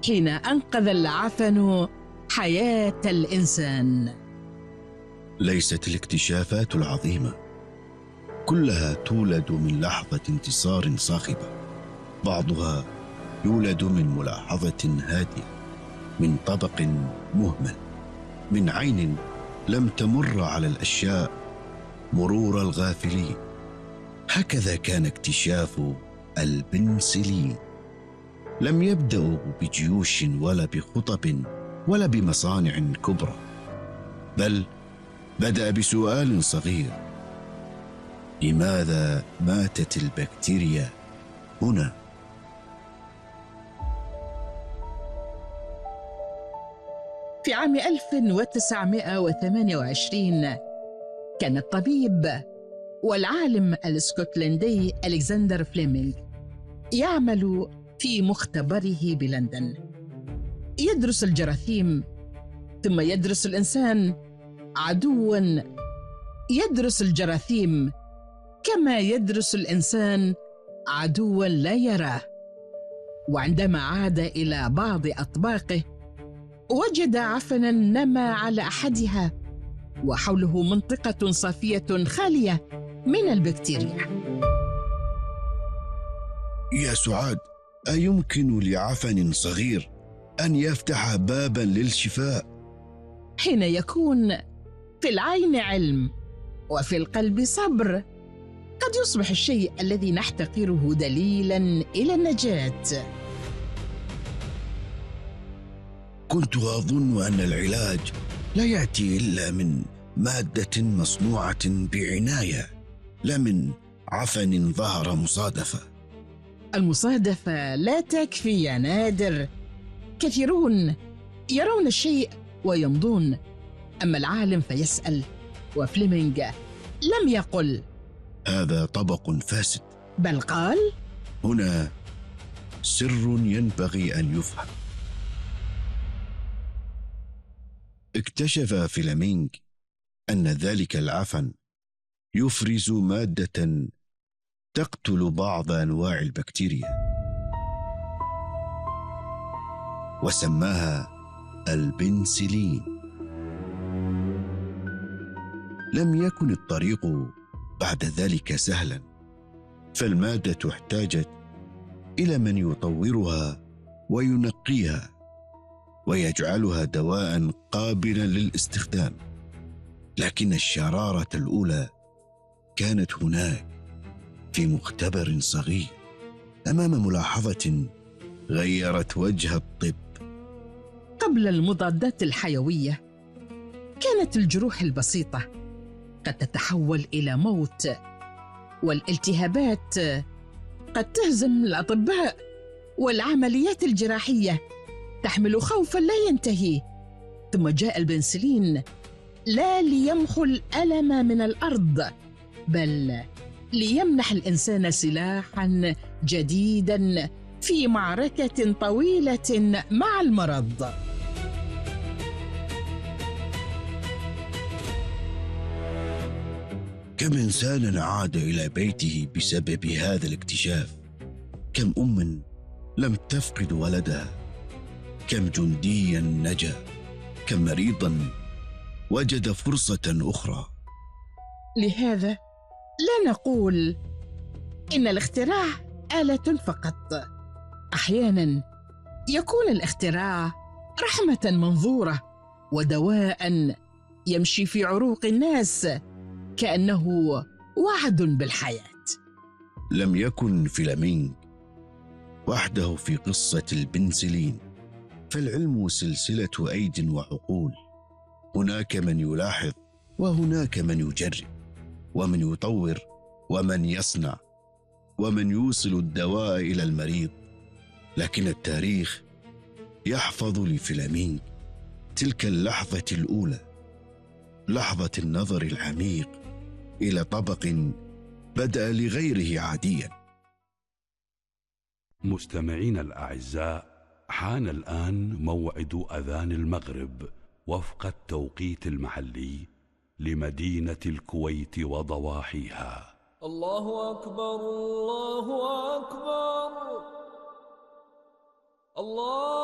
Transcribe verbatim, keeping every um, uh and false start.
حين أنقذ العفن حياة الإنسان. ليست الاكتشافات العظيمة كلها تولد من لحظة انتصار صاخبة، بعضها يولد من ملاحظة هادئة، من طبق مهمل، من عين لم تمر على الأشياء مرور الغافلين. هكذا كان اكتشاف البنسلين. لم يبدأوا بجيوش ولا بخطب ولا بمصانع كبرى، بل بدأ بسؤال صغير: لماذا ماتت البكتيريا هنا؟ في عام ألف وتسعمائة وثمانية وعشرين كان الطبيب والعالم الاسكتلندي ألكسندر فليمنغ يعمل في مختبره بلندن، يدرس الجراثيم، ثم يدرس الإنسان عدواً يدرس الجراثيم كما يدرس الإنسان عدواً لا يراه. وعندما عاد إلى بعض أطباقه وجد عفناً نما على أحدها وحوله منطقة صافية خالية من البكتيريا. يا سعاد، أيمكن لعفن صغير أن يفتح باباً للشفاء؟ حين يكون في العين علم وفي القلب صبر، قد يصبح الشيء الذي نحتقره دليلاً إلى النجاة. كنت أظن أن العلاج لا يأتي إلا من مادة مصنوعة بعناية، لا من عفن ظهر مصادفة. المصادفة لا تكفي يا نادر، كثيرون يرون الشيء ويمضون، أما العالم فيسأل، وفليمنغ لم يقل هذا طبق فاسد، بل قال هنا سر ينبغي أن يفهم. اكتشف فليمنغ أن ذلك العفن يفرز مادة تقتل بعض أنواع البكتيريا، وسماها البنسلين. لم يكن الطريق بعد ذلك سهلا، فالمادة احتاجت إلى من يطورها وينقيها ويجعلها دواء قابلا للاستخدام. لكن الشرارة الأولى كانت هناك في مختبر صغير، أمام ملاحظة غيرت وجه الطب. قبل المضادات الحيوية كانت الجروح البسيطة قد تتحول إلى موت، والالتهابات قد تهزم الأطباء، والعمليات الجراحية تحمل خوفاً لا ينتهي. ثم جاء البنسلين لا ليمحو الألم من الأرض، بل ليمنح الإنسان سلاحاً جديداً في معركة طويلة مع المرض. كم إنسان عاد إلى بيته بسبب هذا الاكتشاف، كم أم لم تفقد ولدها، كم جنديا نجا، كم مريضا وجد فرصة أخرى. لهذا لا نقول إن الاختراع آلة فقط، أحيانا يكون الاختراع رحمة منظورة ودواء يمشي في عروق الناس كأنه وعد بالحياة. لم يكن فليمنغ وحده في قصة البنسلين، فالعلم سلسلة أيد وعقول. هناك من يلاحظ، وهناك من يجرب، ومن يطور، ومن يصنع، ومن يوصل الدواء إلى المريض. لكن التاريخ يحفظ لفليمنغ تلك اللحظة الأولى، لحظة النظر العميق إلى طبق بدأ لغيره عاديا. مستمعين الأعزاء، حان الآن موعد أذان المغرب وفق التوقيت المحلي لمدينة الكويت وضواحيها. الله أكبر، الله أكبر، الله